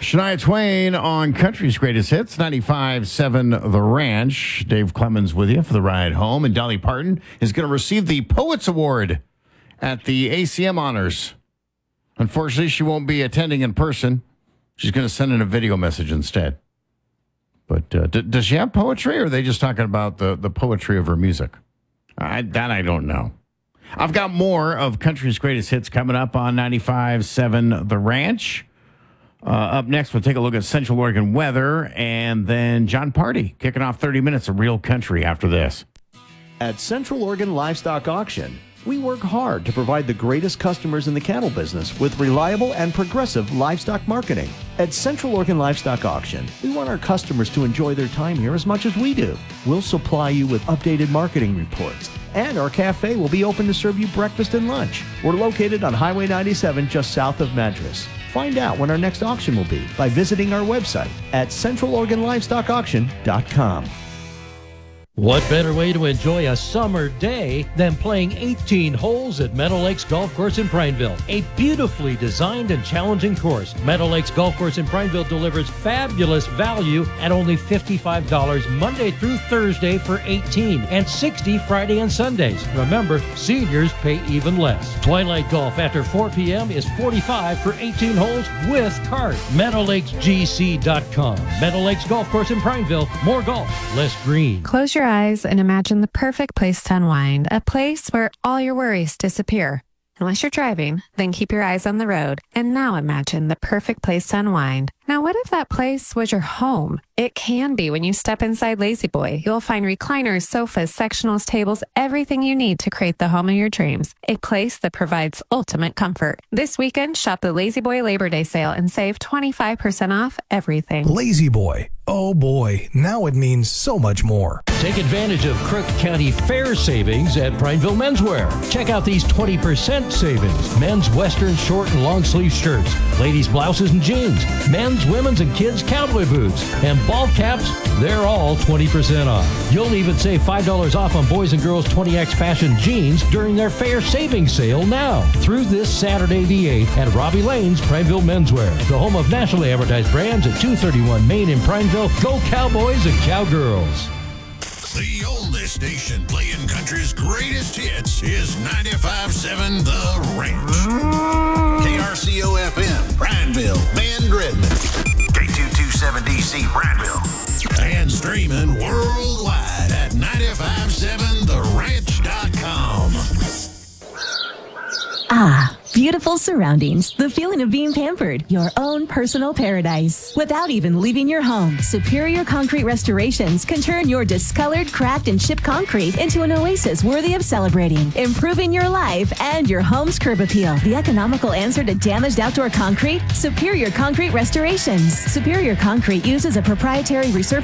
Shania Twain on Country's Greatest Hits, 95.7 The Ranch. Dave Clemens with you for the ride home. And Dolly Parton is going to receive the Poets Award at the ACM Honors. Unfortunately, she won't be attending in person. She's going to send in a video message instead. But does she have poetry, or are they just talking about the poetry of her music? I don't know. I've got more of Country's Greatest Hits coming up on 95.7 The Ranch. Up next, we'll take a look at Central Oregon weather, and then John Party kicking off 30 minutes of real country after this. At Central Oregon Livestock Auction, we work hard to provide the greatest customers in the cattle business with reliable and progressive livestock marketing. At Central Oregon Livestock Auction, we want our customers to enjoy their time here as much as we do. We'll supply you with updated marketing reports, and our cafe will be open to serve you breakfast and lunch. We're located on Highway 97 just south of Madras. Find out when our next auction will be by visiting our website at centraloregonlivestockauction.com. What better way to enjoy a summer day than playing 18 holes at Meadow Lakes Golf Course in Prineville? A beautifully designed and challenging course, Meadow Lakes Golf Course in Prineville delivers fabulous value at only $55 Monday through Thursday for 18 and $60 Friday and Sundays. Remember, seniors pay even less. Twilight Golf after 4 p.m. is $45 for 18 holes with cart. MeadowLakesGC.com. Meadow Lakes Golf Course in Prineville. More golf, less green. Close your eyes and imagine the perfect place to unwind, a place where all your worries disappear. Unless you're driving, then keep your eyes on the road. And now imagine the perfect place to unwind. Now, what if that place was your home? It can be when you step inside Lazy Boy. You'll find recliners, sofas, sectionals, tables, everything you need to create the home of your dreams. A place that provides ultimate comfort. This weekend, shop the Lazy Boy Labor Day sale and save 25% off everything. Lazy Boy. Oh boy, now it means so much more. Take advantage of Crook County Fair savings at Prineville Menswear. Check out these 20% savings. Men's Western short and long sleeve shirts. Ladies' blouses and jeans. Men's, women's, and kids' cowboy boots. And ball caps, they're all 20% off. You'll even save $5 off on boys and girls 20X fashion jeans during their fair savings sale now. Through this Saturday the 8th at Robbie Lane's Prineville Menswear. The home of nationally advertised brands at 231 Main in Prineville. Go Cowboys and Cowgirls. The oldest station playing country's greatest hits is 95.7 The Ranch. KRCO-FM, Prineville, Bend, Redmond. K227DC, Prineville. And streaming worldwide at 957theranch.com. Ah, beautiful surroundings. The feeling of being pampered. Your own personal paradise. Without even leaving your home, Superior Concrete Restorations can turn your discolored, cracked, and chipped concrete into an oasis worthy of celebrating, improving your life and your home's curb appeal. The economical answer to damaged outdoor concrete? Superior Concrete Restorations. Superior Concrete uses a proprietary resurfacing